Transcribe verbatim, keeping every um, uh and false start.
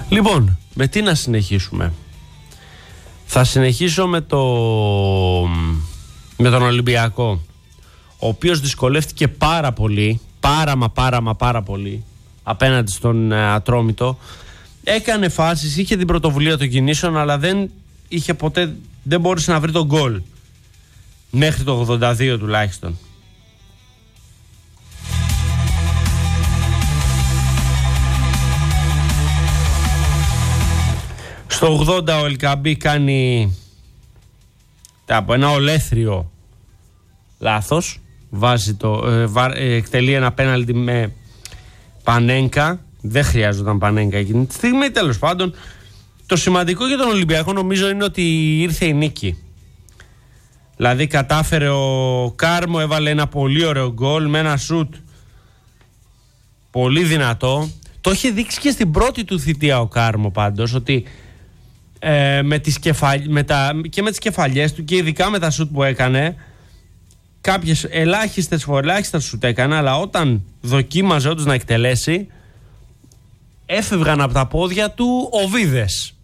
Λοιπόν, με τι να συνεχίσουμε? Θα συνεχίσω με, το... με τον Ολυμπιακό, ο οποίος δυσκολεύτηκε πάρα πολύ, πάρα μα πάρα μα πάρα πολύ απέναντι στον ε, Ατρόμητο. Έκανε φάσεις, είχε την πρωτοβουλία των κινήσεων, αλλά δεν είχε ποτέ, δεν μπόρεσε να βρει τον γκολ μέχρι το ογδόντα δύο τουλάχιστον. Στο ογδόντα ο Ελκαμπή κάνει από ένα ολέθριο λάθος, βάζει το, ε, βα, ε, εκτελεί ένα πέναλτι με Πανένκα. Δεν χρειάζονταν Πανένκα εκείνη τη στιγμή. Τέλος πάντων, το σημαντικό για τον Ολυμπιακό νομίζω είναι ότι ήρθε η νίκη. Δηλαδή κατάφερε ο Κάρμο, έβαλε ένα πολύ ωραίο γκολ με ένα σουτ πολύ δυνατό. Το είχε δείξει και στην πρώτη του θητεία ο Κάρμο πάντως, ότι ε, με τις κεφαλ... με τα... και με τις κεφαλιές του και ειδικά με τα σουτ που έκανε, κάποιες ελάχιστες φορές, ελάχιστα σουτ έκανε, αλλά όταν δοκίμαζε όντως να εκτελέσει, έφευγαν από τα πόδια του οβίδες.